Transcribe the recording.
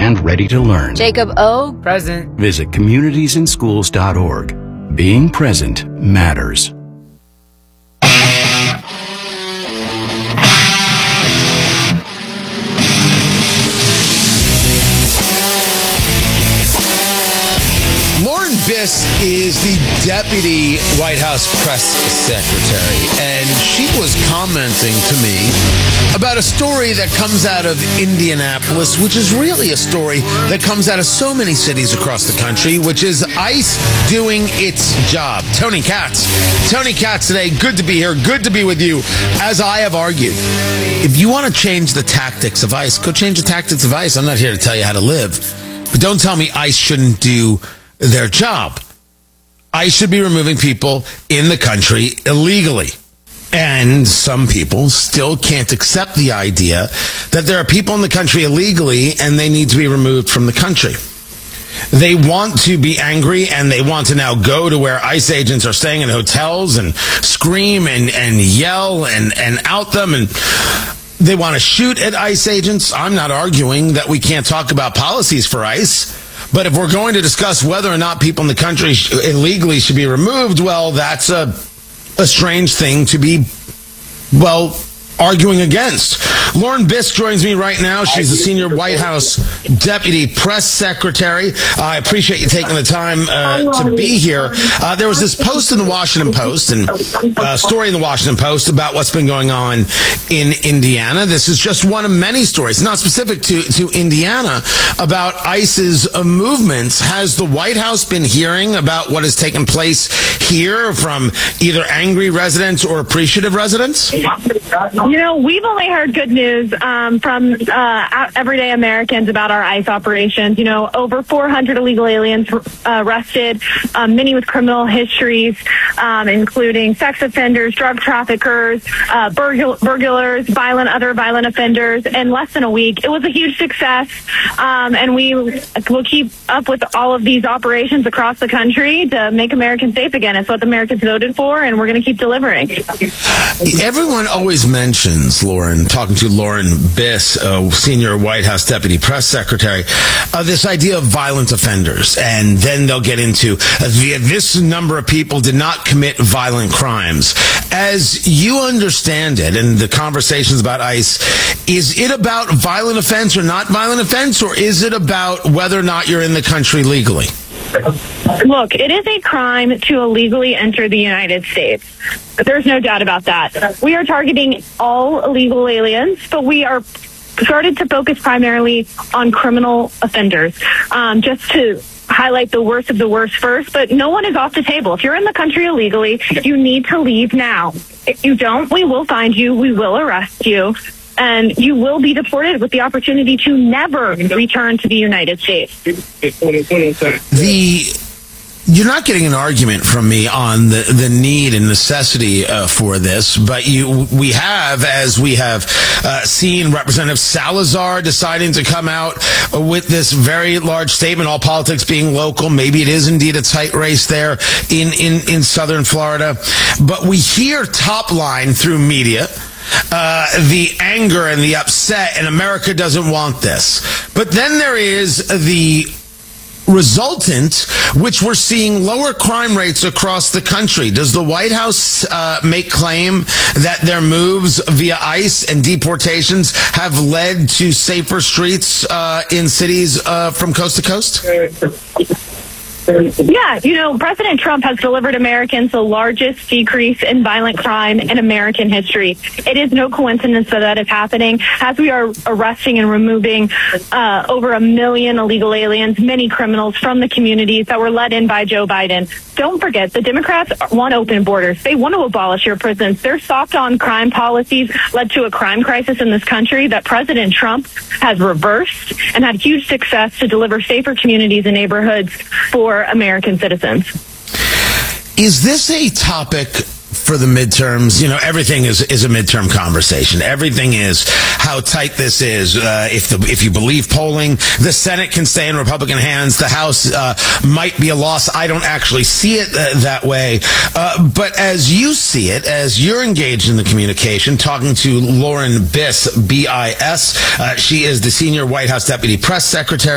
and ready to learn. Jacob O. Present. Visit communitiesandschools.org. Being present matters. Lauren Biss is the Deputy White House Press Secretary, and she was commenting to me about a story that comes out of Indianapolis, which is really a story that comes out of so many cities across the country, which is ICE doing its job. Tony Katz today, good to be here, good to be with you. As I have argued, if you want to change the tactics of ICE, go change the tactics of ICE. I'm not here to tell you how to live, but don't tell me ICE shouldn't do their job. ICE should be removing people in the country illegally. And some people still can't accept the idea that there are people in the country illegally and they need to be removed from the country. They want to be angry and they want to now go to where ICE agents are staying in hotels and scream and yell and out them, and they want to shoot at ICE agents. I'm not arguing that we can't talk about policies for ICE. But if we're going to discuss whether or not people in the country illegally should be removed, well, that's a strange thing to be, arguing against. Lauren Biss joins me right now. She's the senior White House Deputy Press Secretary. I appreciate you taking the time to be here. There was this post in the Washington Post and story in the Washington Post about what's been going on in Indiana. This is just one of many stories, not specific to Indiana, about ICE's movements. Has the White House been hearing about what has taken place here from either angry residents or appreciative residents? We've only heard good news from everyday Americans about our ICE operations. Over 400 illegal aliens arrested, many with criminal histories, including sex offenders, drug traffickers, burglars, other violent offenders, in less than a week. It was a huge success, and we will keep up with all of these operations across the country to make Americans safe again. It's what the Americans voted for, and we're going to keep delivering. Everyone always mentions, talking to Lauren Biss, senior White House Deputy Press Secretary, this idea of violent offenders. And then they'll get into this number of people did not commit violent crimes. As you understand it, and the conversations about ICE, is it about violent offense or not violent offense, or is it about whether or not you're in the country legally? Look, it is a crime to illegally enter the United States. There's no doubt about that. We are targeting all illegal aliens, but we are started to focus primarily on criminal offenders, just to highlight the worst of the worst first. But no one is off the table. If you're in the country illegally, you need to leave now. If you don't, we will find you, we will arrest you, and you will be deported with the opportunity to never return to the United States. You're not getting an argument from me on the need and necessity for this, but we have seen Representative Salazar deciding to come out with this very large statement, all politics being local. Maybe it is indeed a tight race there in southern Florida. But we hear top line through media the anger and the upset, and America doesn't want this. But then there is the resultant, which we're seeing lower crime rates across the country. Does the White House make claim that their moves via ICE and deportations have led to safer streets in cities from coast to coast? Yeah, President Trump has delivered Americans the largest decrease in violent crime in American history. It is no coincidence that is happening as we are arresting and removing over 1 million illegal aliens, many criminals from the communities that were let in by Joe Biden. Don't forget, the Democrats want open borders. They want to abolish your prisons. Their soft on crime policies led to a crime crisis in this country that President Trump has reversed and had huge success to deliver safer communities and neighborhoods for American citizens. Is this a topic for the midterms? Everything is a midterm conversation. Everything is how tight this is. If you believe polling, the Senate can stay in Republican hands. The House might be a loss. I don't actually see it that way. But as you see it, as you're engaged in the communication, talking to Lauren Biss, B-I-S, she is the senior White House Deputy Press Secretary.